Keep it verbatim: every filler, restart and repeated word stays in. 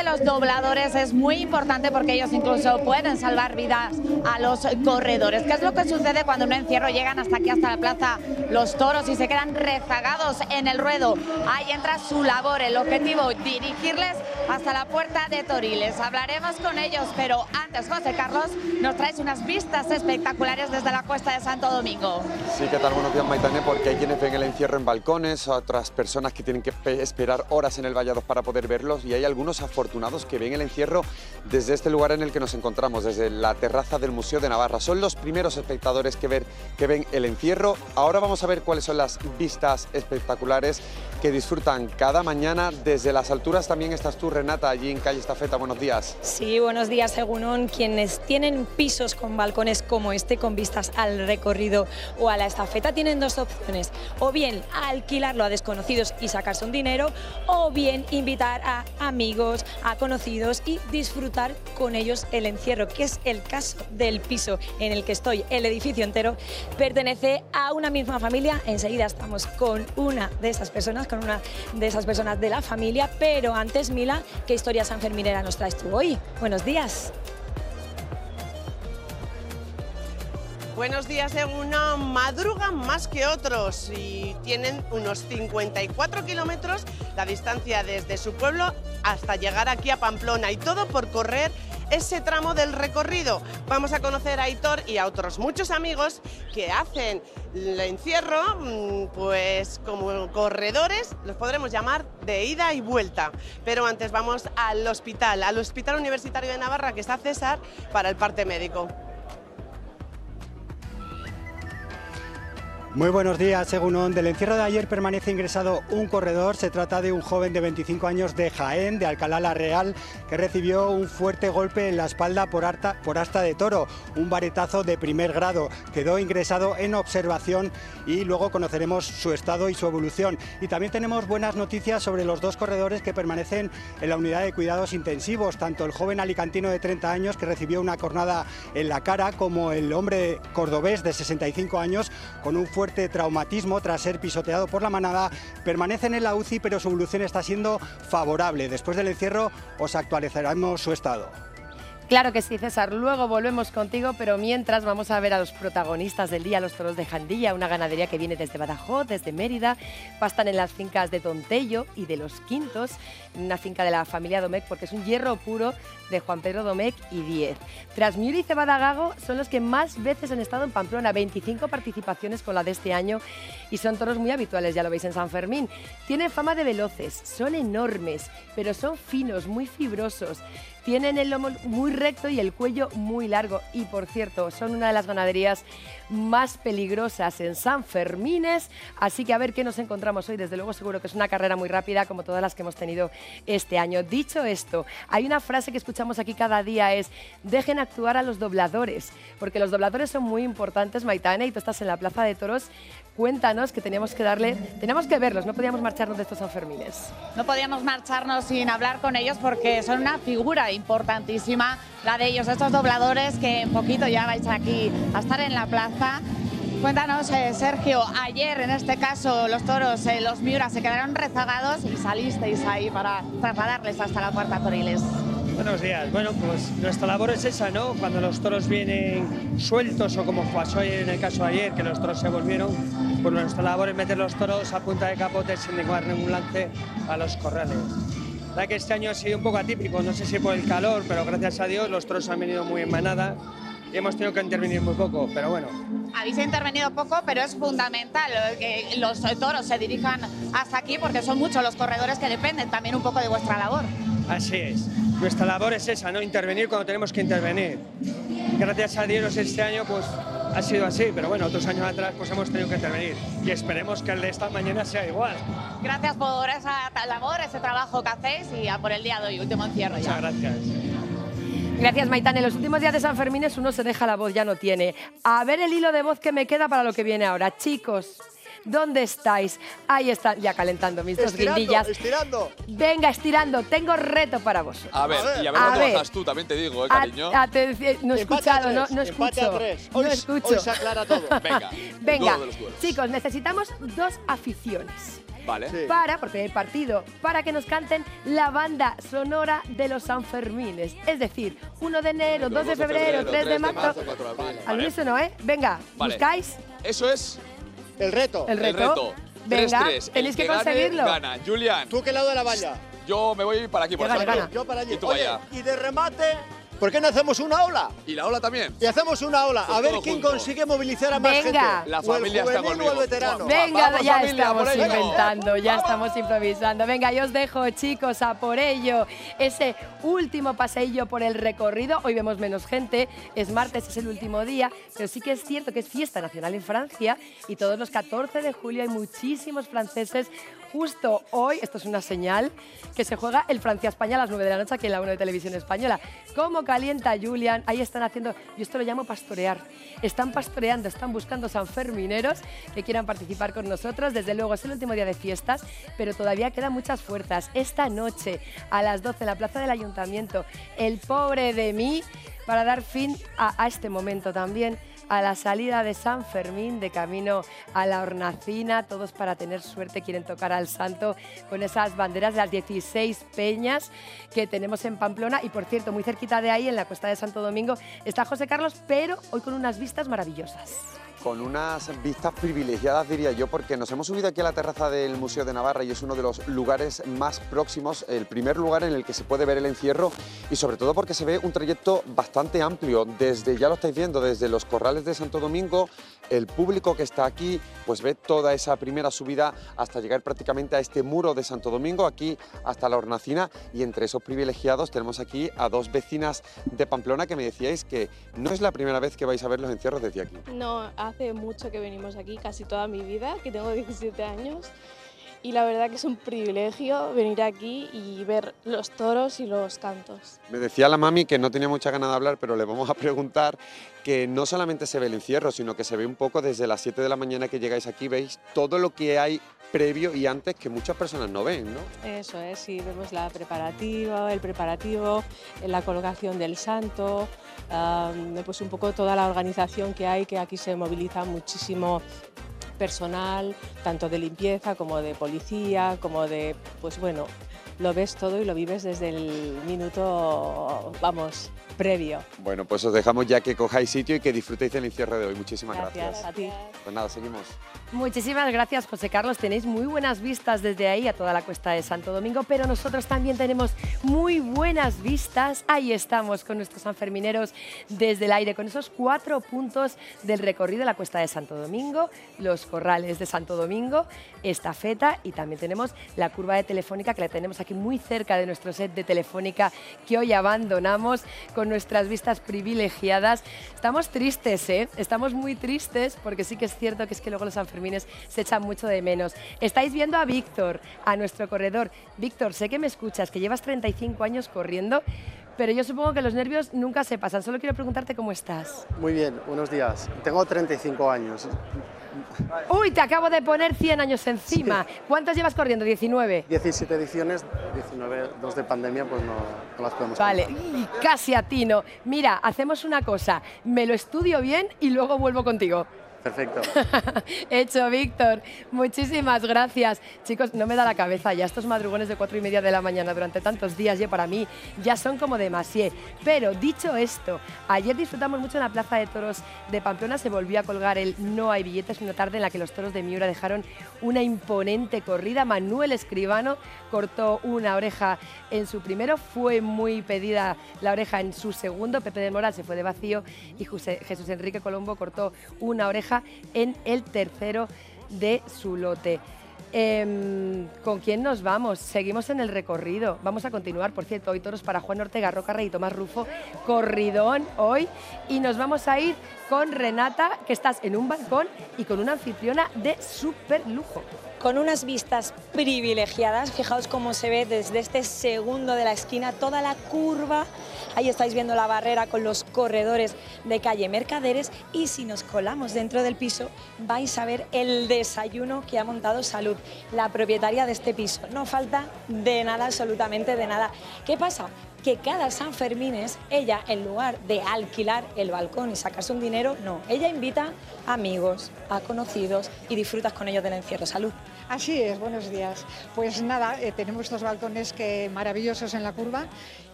los dobladores es muy importante porque ellos incluso pueden salvar vidas a los corredores. ¿Qué es lo que sucede cuando en un encierro llegan hasta aquí, hasta la plaza los toros y se quedan rezagados en el ruedo? Ahí entra su labor, el objetivo, dirigirles hasta la puerta de Toriles. Hablaremos con ellos, pero antes, José Carlos, nos traes unas vistas espectaculares desde la Cuesta de Santo Domingo. Sí, ¿qué tal? Buenos días, Maitane, porque hay quienes ven el encierro en balcones, otras personas que tienen que esperar horas en el Vallados para poder verlos, y hay algunos afortunados que ven el encierro desde este lugar en el que nos encontramos, desde la terraza del Museo de Navarra. Son los primeros espectadores que, ver, que ven el encierro. Ahora vamos a ver cuáles son las vistas espectaculares que disfrutan cada mañana. Desde las alturas también estás tú, Renata, allí en calle Estafeta. Buenos días. Sí, buenos días, Egunon. Quienes tienen pisos con balcones como este, con vistas al recorrido o a la estafeta, tienen dos opciones: o bien alquilarlo a desconocidos y sacarse un dinero, o bien invitar a amigos, a conocidos y disfrutar con ellos el encierro, que es el caso del piso en el que estoy. El edificio entero pertenece a una misma familia. Enseguida estamos con una de esas personas, con una de esas personas de la familia, pero antes, Mila, ¿qué historia sanferminera nos traes tú hoy? Buenos días. Buenos días, Egunon. Madrugan más que otros y tienen unos cincuenta y cuatro kilómetros la distancia desde su pueblo hasta llegar aquí a Pamplona, y todo por correr ese tramo del recorrido. Vamos a conocer a Aitor y a otros muchos amigos que hacen el encierro pues como corredores, los podremos llamar, de ida y vuelta. Pero antes vamos al hospital, al Hospital Universitario de Navarra, que está César para el parte médico. Muy buenos días, Egunon. Del encierro de ayer permanece ingresado un corredor. Se trata de un joven de veinticinco años de Jaén, de Alcalá la Real, que recibió un fuerte golpe en la espalda por, harta, por asta de toro, un varetazo de primer grado. Quedó ingresado en observación y luego conoceremos su estado y su evolución. Y también tenemos buenas noticias sobre los dos corredores que permanecen en la unidad de cuidados intensivos, tanto el joven alicantino de treinta años que recibió una cornada en la cara, como el hombre cordobés de sesenta y cinco años con un fuerte traumatismo tras ser pisoteado por la manada. Permanecen en la U C I, pero su evolución está siendo favorable. Después del encierro os actualizaremos su estado. Claro que sí, César, luego volvemos contigo, pero mientras vamos a ver a los protagonistas del día, los toros de Jandilla, una ganadería que viene desde Badajoz, desde Mérida, pastan en las fincas de Tontello y de Los Quintos, una finca de la familia Domecq, porque es un hierro puro de Juan Pedro Domecq y Diez. Trasmiura y Cebada Gago son los que más veces han estado en Pamplona, veinticinco participaciones con la de este año, y son toros muy habituales, ya lo veis en San Fermín. Tienen fama de veloces, son enormes, pero son finos, muy fibrosos. Tienen el lomo muy recto y el cuello muy largo. Y, por cierto, son una de las ganaderías más peligrosas en San Fermines. Así que a ver qué nos encontramos hoy. Desde luego, seguro que es una carrera muy rápida, como todas las que hemos tenido este año. Dicho esto, hay una frase que escuchamos aquí cada día, es: dejen actuar a los dobladores. Porque los dobladores son muy importantes, Maitane, y tú estás en la Plaza de Toros. Cuéntanos, que teníamos que darle, teníamos que verlos, no podíamos marcharnos de estos Sanfermines. No podíamos marcharnos sin hablar con ellos porque son una figura importantísima, la de ellos, estos dobladores que en poquito ya vais aquí a estar en la plaza. Cuéntanos, eh, Sergio, ayer en este caso los toros, eh, los Miura, se quedaron rezagados y salisteis ahí para trasladarles hasta la puerta Toriles. Buenos días. Bueno, pues nuestra labor es esa, ¿no? Cuando los toros vienen sueltos, o como pasó en el caso de ayer, que los toros se volvieron, pues nuestra labor es meter los toros a punta de capote sin negar ningún lance a los corrales. La verdad que este año ha sido un poco atípico, no sé si por el calor, pero gracias a Dios los toros han venido muy en manada y hemos tenido que intervenir muy poco, pero bueno. Habéis intervenido poco, pero es fundamental que los toros se dirijan hasta aquí porque son muchos los corredores que dependen también un poco de vuestra labor. Así es. Nuestra labor es esa, ¿no? Intervenir cuando tenemos que intervenir. Gracias a Dios este año pues ha sido así, pero bueno, otros años atrás pues hemos tenido que intervenir y esperemos que el de esta mañana sea igual. Gracias por esa labor, ese trabajo que hacéis y a por el día de hoy, último encierro ya. Muchas gracias. Gracias, Maitane. Los últimos días de San Fermines uno se deja la voz, ya no tiene. A ver el hilo de voz que me queda para lo que viene ahora. Chicos, ¿dónde estáis? Ahí están, ya calentando mis dos guindillas. Estirando, Venga, estirando. Tengo reto para vos. A ver, y a ver a dónde ver. bajas tú, también te digo, ¿eh, cariño? A- atención, no he Empate a escuchado, no, tres, no empate escucho. a tres. No Hoy- escucho. hoy se aclara todo. Venga, Venga, duelo de los duelos. chicos, necesitamos dos aficiones. Vale. Sí. Para, porque hay partido, para que nos canten la banda sonora de los Sanfermines. Es decir, uno de enero, dos de febrero, tres de marzo. Al unísono, ¿eh? Venga, Vale. ¿buscáis? Eso es El reto. El reto. el reto. Venga, tres tres. tenéis El que gane, conseguirlo. Gana. Julián, ¿Tú qué lado de la valla? yo me voy para aquí, por Gana, ejemplo. gana. Yo para allí. Y tú Oye, allá. y de remate, ¿por qué no hacemos una ola? Y la ola también. Y hacemos una ola, Pues a ver todo quién junto. consigue movilizar a más Venga. gente. La O el familia está juvenil conmigo. o el veterano. Venga. Venga, Vamos, ya familia, estamos por ello. inventando, ya estamos improvisando. Venga, yo os dejo, chicos, a por ello. Ese último paseillo por el recorrido. Hoy vemos menos gente, es martes, es el último día, pero sí que es cierto que es fiesta nacional en Francia y todos los catorce de julio hay muchísimos franceses. Justo hoy, esto es una señal, que se juega el Francia-España a las nueve de la noche aquí en la uno de Televisión Española. ¿Cómo calienta Julián? Ahí están haciendo, yo esto lo llamo pastorear. Están pastoreando, están buscando sanfermineros que quieran participar con nosotros. Desde luego es el último día de fiestas, pero todavía quedan muchas fuerzas. Esta noche a las doce en la plaza del Ayuntamiento, el pobre de mí, para dar fin a, a este momento también, a la salida de San Fermín, de camino a la Hornacina, todos para tener suerte quieren tocar al santo con esas banderas de las dieciséis peñas que tenemos en Pamplona. Y por cierto, muy cerquita de ahí, en la Cuesta de Santo Domingo, está José Carlos, pero hoy con unas vistas maravillosas. Con unas vistas privilegiadas, diría yo, porque nos hemos subido aquí a la terraza del Museo de Navarra y es uno de los lugares más próximos, el primer lugar en el que se puede ver el encierro y sobre todo porque se ve un trayecto bastante amplio, desde, ya lo estáis viendo, desde los corrales de Santo Domingo, el público que está aquí pues ve toda esa primera subida hasta llegar prácticamente a este muro de Santo Domingo, aquí hasta la Hornacina, y entre esos privilegiados tenemos aquí a dos vecinas de Pamplona que me decíais que no es la primera vez que vais a ver los encierros desde aquí. No, hace mucho que venimos aquí, casi toda mi vida, que tengo diecisiete años, y la verdad que es un privilegio venir aquí y ver los toros y los cantos. Me decía la mami que no tenía mucha ganas de hablar, pero le vamos a preguntar que no solamente se ve el encierro, sino que se ve un poco desde las siete de la mañana que llegáis aquí, veis todo lo que hay previo y antes que muchas personas no ven, ¿no? Eso es, sí, vemos la preparativa, el preparativo, la colocación del santo, um, pues un poco toda la organización que hay, que aquí se moviliza muchísimo personal, tanto de limpieza como de policía, como de, pues bueno, lo ves todo y lo vives desde el minuto, vamos, previo. Bueno, pues os dejamos ya que cojáis sitio y que disfrutéis del encierro de hoy. Muchísimas gracias. Gracias a ti. Pues nada, seguimos. Muchísimas gracias, José Carlos. Tenéis muy buenas vistas desde ahí a toda la Cuesta de Santo Domingo, pero nosotros también tenemos muy buenas vistas. Ahí estamos con nuestros sanfermineros desde el aire, con esos cuatro puntos del recorrido de la Cuesta de Santo Domingo, los corrales de Santo Domingo, estafeta, y también tenemos la curva de Telefónica, que la tenemos aquí muy cerca de nuestro set de Telefónica, que hoy abandonamos con nuestras vistas privilegiadas. Estamos tristes, ¿eh? Estamos muy tristes, porque sí que es cierto que es que luego los sanfermineros se echan mucho de menos. Estáis viendo a Víctor, a nuestro corredor. Víctor, sé que me escuchas, que llevas treinta y cinco años corriendo, pero yo supongo que los nervios nunca se pasan. Solo quiero preguntarte cómo estás. Muy bien, buenos días. Tengo treinta y cinco años. Uy, te acabo de poner cien años encima. Sí. ¿Cuántos llevas corriendo? ¿diecinueve? diecisiete ediciones, diecinueve, dos de pandemia, pues no, no las podemos Vale, contar. y casi atino. Mira, hacemos una cosa, me lo estudio bien y luego vuelvo contigo. Perfecto. Hecho, Víctor. Muchísimas gracias. Chicos, no me da la cabeza ya estos madrugones de cuatro y media de la mañana durante tantos días, ya para mí ya son como demasié. Pero dicho esto, ayer disfrutamos mucho en la Plaza de Toros de Pamplona, se volvió a colgar el No hay billetes, una tarde en la que los toros de Miura dejaron una imponente corrida. Manuel Escribano cortó una oreja en su primero, fue muy pedida la oreja en su segundo, Pepe del Moral se fue de vacío y José, Jesús Enrique Colombo cortó una oreja en el tercero de su lote. Eh, ¿Con quién nos vamos? Seguimos en el recorrido. Vamos a continuar, por cierto, hoy toros para Juan Ortega, Roca Rey y Tomás Rufo. Corridón hoy. Y nos vamos a ir con Renata, que estás en un balcón y con una anfitriona de súper lujo. Con unas vistas privilegiadas, fijaos cómo se ve desde este segundo de la esquina toda la curva. Ahí estáis viendo la barrera con los corredores de calle Mercaderes, y si nos colamos dentro del piso vais a ver el desayuno que ha montado Salud, la propietaria de este piso. No falta de nada, absolutamente de nada. ¿Qué pasa? Que cada San Fermines, ella, en lugar de alquilar el balcón y sacarse un dinero, no, ella invita a amigos, a conocidos y disfrutas con ellos del encierro. Salud. Así es, buenos días. Pues nada, eh, tenemos estos balcones que maravillosos en la curva